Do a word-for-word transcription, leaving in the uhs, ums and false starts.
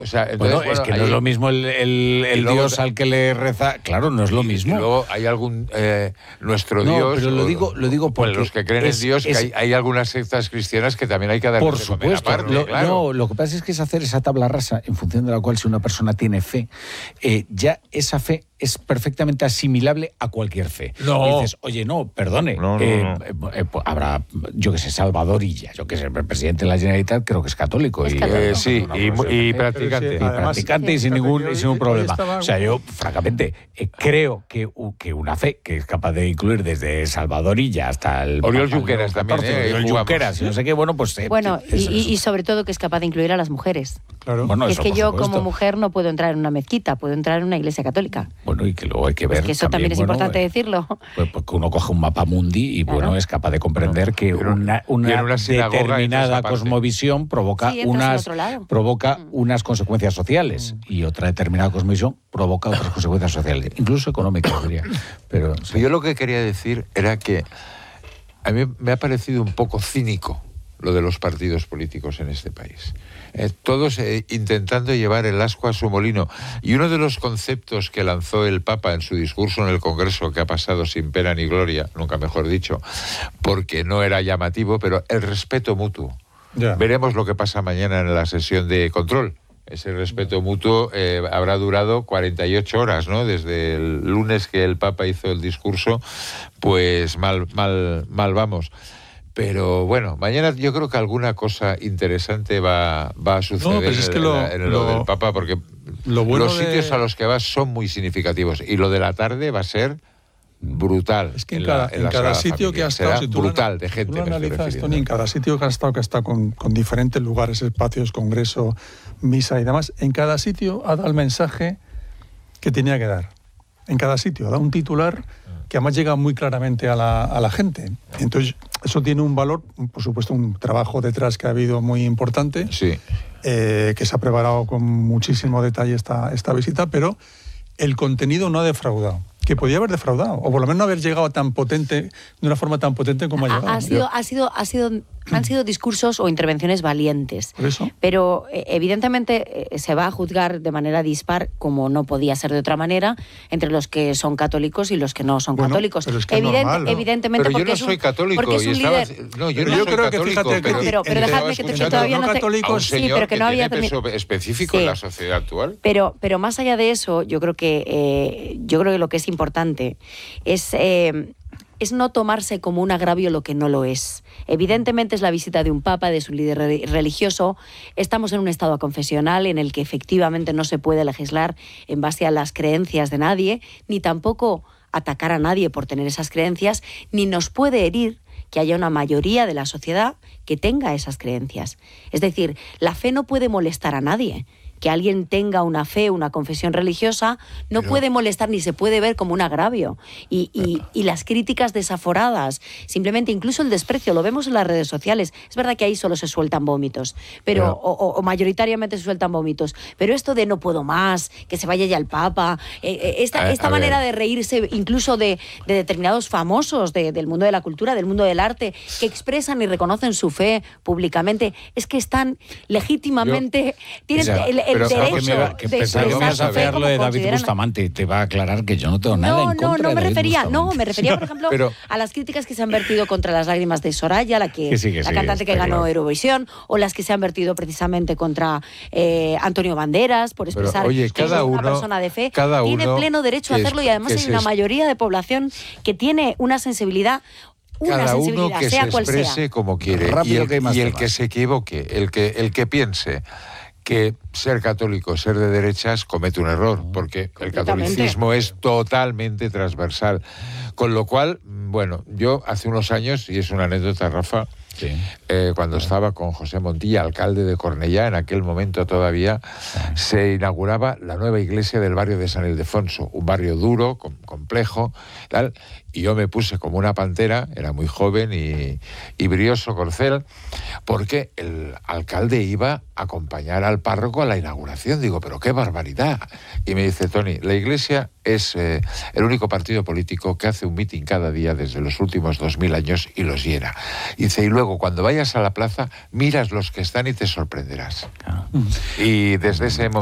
O sea, entonces, bueno, bueno, es que ahí, no es lo mismo el, el, el luego, Dios al que le reza, claro, no es lo mismo. Y luego hay algún, eh, nuestro no, Dios... pero lo o, digo, lo digo porque... los que creen es, en Dios, es, que hay, hay algunas sectas cristianas que también hay que dar por de supuesto, comer aparte, lo, claro. No, lo que pasa es que es hacer esa tabla rasa en función de la cual si una persona tiene fe, eh, ya esa fe es perfectamente asimilable a cualquier fe. No. Y dices, oye, no, perdone, No, no, eh, no. Eh, eh, habrá, yo que sé, Salvador Illa, yo que sé, el presidente de la Generalitat creo que es católico. Es y, católico. Eh, sí, una y, profesión y de fe. practicante. Y Además, practicante y sin ningún, y sin ningún hoy problema. estaba- O sea, yo, francamente, eh, creo que, u- que una fe que es capaz de incluir desde Salvador Illa hasta el... Oriol Papa Junqueras León también, catorce, eh, Oriol jugamos. Junqueras, y no sé qué, bueno, pues... eh, Bueno, y, es- y- y sobre todo que es capaz de incluir a las mujeres. Claro. Bueno, es eso, que por yo supuesto. como mujer no puedo entrar en una mezquita, puedo entrar en una iglesia católica. Bueno, y que luego hay que ver... Es que eso también, es bueno, importante eh, decirlo. Pues porque uno coge un mapa mundi y Claro. bueno, es capaz de comprender que Pero- una, y una, en una sinagoga entras determinada aparte. cosmovisión provoca Sí, entras en unas otro lado. provoca Mm. unas consecuencias sociales y otra determinada cosmovisión provoca otras consecuencias sociales, incluso económicas, diría. Pero sí. Yo lo que quería decir era que a mí me ha parecido un poco cínico lo de los partidos políticos en este país. Eh, todos eh, intentando llevar el ascua a su molino. Y uno de los conceptos que lanzó el Papa en su discurso en el Congreso, que ha pasado sin pena ni gloria, nunca mejor dicho, porque no era llamativo, pero el respeto mutuo. Ya. Veremos lo que pasa mañana en la sesión de control. Ese respeto mutuo eh, habrá durado cuarenta y ocho horas, ¿no? Desde el lunes que el Papa hizo el discurso, pues mal, mal, mal vamos. Pero bueno, mañana yo creo que alguna cosa interesante va, va a suceder No, pero es en, que el- lo- en lo, lo- del Papa, porque lo bueno los de- sitios a los que vas son muy significativos. Y lo de la tarde va a ser brutal. Es que en la- cada, en en la cada Sagrada sitio Familia. que has estado, Será si tú lo- brutal de tú gente. lo me estoy analizas, refiriendo. Tony, en cada sitio que has estado, que está con, con diferentes lugares, espacios, congreso, misa y demás, en cada sitio ha dado el mensaje que tenía que dar. En cada sitio, ha dado un titular que además llega muy claramente a la, a la gente. Entonces, eso tiene un valor, por supuesto, un trabajo detrás que ha habido muy importante, Sí. eh, que se ha preparado con muchísimo detalle esta, esta visita, pero el contenido no ha defraudado. Que podía haber defraudado, o por lo menos no haber llegado tan potente, de una forma tan potente como ha Ha, llegado. ha sido, ha sido, ha sido, han sido discursos o intervenciones valientes. Por eso. Pero eh, evidentemente eh, se va a juzgar de manera dispar, como no podía ser de otra manera, entre los que son católicos y los que no son Bueno, católicos. pero es que es Evidente- normal, ¿no? Evidentemente, Pero yo porque no es un- soy católico porque es y un estaba... líder. No, yo Pero no yo soy creo que, católico, fíjate, pero, Betty, Pero- pero entre- déjame que te- entre que todavía los no te- católicos, a un Sí, señor pero que no había tiene termi- peso específico Sí. en la sociedad actual. Pero, pero más allá de eso, yo creo que eh, yo creo que lo que es importante es, eh, es no tomarse como un agravio lo que no lo es. Evidentemente es la visita de un papa, de su líder re- religioso. Estamos en un estado confesional en el que efectivamente no se puede legislar en base a las creencias de nadie, ni tampoco atacar a nadie por tener esas creencias, ni nos puede herir que haya una mayoría de la sociedad que tenga esas creencias. Es decir, la fe no puede molestar a nadie. Que alguien tenga una fe, una confesión religiosa, no Pero- puede molestar ni se puede ver como un agravio. Y, y- y las críticas desaforadas, simplemente incluso el desprecio, lo vemos en las redes sociales. Es verdad que ahí solo se sueltan vómitos, pero, Pero- o, o- o mayoritariamente se sueltan vómitos. Pero esto de no puedo más, que se vaya ya el Papa, eh, eh, esta, A- esta a manera ver. de reírse incluso de, de determinados famosos de- del mundo de la cultura, del mundo del arte, que expresan y reconocen su fe públicamente, es que están legítimamente, tienen O sea, el, el pero- Pensaba derecho que me iba- que de pensaba que me expresar ibas a su fe hacer lo como de David consideran. Bustamante y te va a aclarar que yo no tengo nada No, en no, contra no de me David refería, no, Bustamante. me refería, por ejemplo, Pero- a las críticas que se han vertido contra las lágrimas de Soraya, la que, Que sí, que la sí, cantante que está ganó claro. Eurovisión, o las que se han vertido precisamente contra eh, Antonio Banderas por Pero, expresar oye, que cada es una uno- persona de fe. cada Tiene uno pleno derecho a que es- hacerlo y además que hay se una es- mayoría de población que tiene una sensibilidad, una Cada uno sensibilidad, que sea se cual exprese sea. como quiere. Rápido, y el, que hay más y el temas. que se equivoque, el que, el que piense que ser católico, ser de derechas, comete un error, porque el Completamente. catolicismo es totalmente transversal. Con lo cual, bueno, yo hace unos años, y es una anécdota, Rafa, Sí. eh, cuando estaba con José Montilla, alcalde de Cornellá, en aquel momento todavía, se inauguraba la nueva iglesia del barrio de San Ildefonso, un barrio duro, com- complejo, tal, y yo me puse como una pantera, era muy joven y, y brioso corcel, porque el alcalde iba a acompañar al párroco a la inauguración. Digo, pero qué barbaridad. Y me dice, Tony, la iglesia es eh, el único partido político que hace un mitin cada día desde los últimos dos mil años y los llena. Y dice, y luego cuando vaya vayas a la plaza, miras los que están y te sorprenderás. Claro. Y desde ese momento